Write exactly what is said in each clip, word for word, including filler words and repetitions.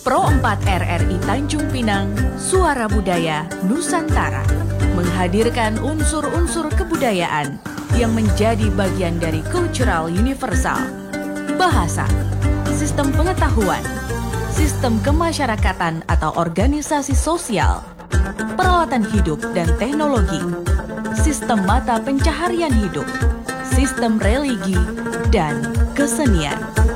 Pro empat R R I Tanjung Pinang, Suara Budaya Nusantara, menghadirkan unsur-unsur kebudayaan yang menjadi bagian dari cultural universal. Bahasa, sistem pengetahuan, sistem kemasyarakatan atau organisasi sosial, peralatan hidup dan teknologi, sistem mata pencaharian hidup, sistem religi, dan kesenian.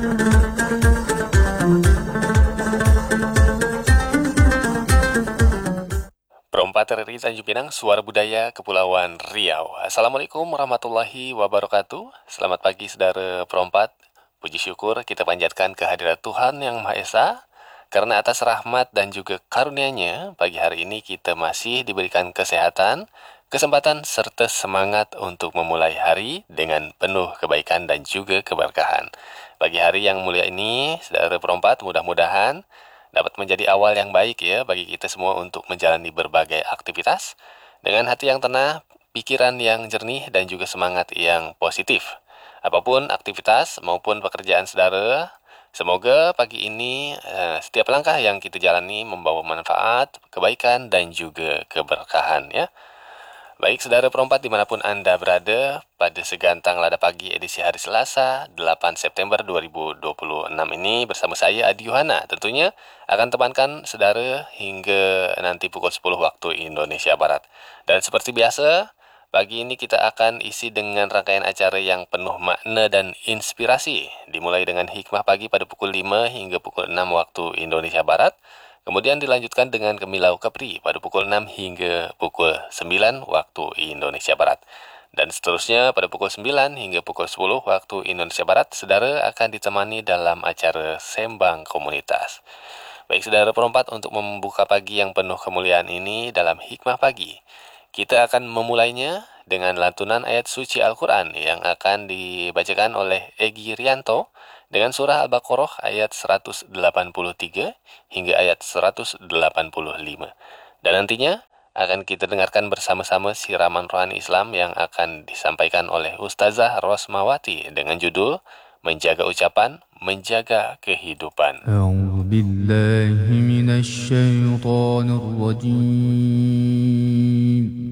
Pro empat R R I Tanjung Pinang, Suara Budaya Kepulauan Riau. Assalamualaikum warahmatullahi wabarakatuh. Selamat pagi saudara Pro empat. Puji syukur kita panjatkan kehadirat Tuhan Yang Maha Esa, karena atas rahmat dan juga karunia-Nya, pagi hari ini kita masih diberikan kesehatan, kesempatan serta semangat untuk memulai hari dengan penuh kebaikan dan juga keberkahan. Pagi hari yang mulia ini, saudara Pro empat, mudah-mudahan dapat menjadi awal yang baik ya bagi kita semua untuk menjalani berbagai aktivitas dengan hati yang tenang, pikiran yang jernih, dan juga semangat yang positif. Apapun aktivitas maupun pekerjaan saudara, semoga pagi ini eh, setiap langkah yang kita jalani membawa manfaat, kebaikan, dan juga keberkahan ya. Baik saudara Pro empat dimanapun Anda berada, pada segantang lada pagi edisi hari Selasa delapan September dua ribu dua puluh enam ini bersama saya Adi Yohana tentunya akan temankan saudara hingga nanti pukul sepuluh waktu Indonesia Barat. Dan seperti biasa, pagi ini kita akan isi dengan rangkaian acara yang penuh makna dan inspirasi, dimulai dengan hikmah pagi pada pukul lima hingga pukul enam waktu Indonesia Barat. Kemudian dilanjutkan dengan Kemilau Kepri pada pukul enam hingga pukul sembilan waktu Indonesia Barat. Dan seterusnya pada pukul sembilan hingga pukul sepuluh waktu Indonesia Barat, saudara akan ditemani dalam acara Sembang Komunitas. Baik saudara Pro empat, untuk membuka pagi yang penuh kemuliaan ini dalam hikmah pagi, kita akan memulainya dengan lantunan ayat suci Al-Quran yang akan dibacakan oleh Egi Rianto dengan surah Al-Baqarah ayat seratus delapan puluh tiga hingga ayat seratus delapan puluh lima. Dan nantinya akan kita dengarkan bersama-sama siraman rohani Islam yang akan disampaikan oleh Ustazah Rosmawati dengan judul Menjaga Ucapan, Menjaga Kehidupan. A'udzu billahi minasy syaithanir rajim.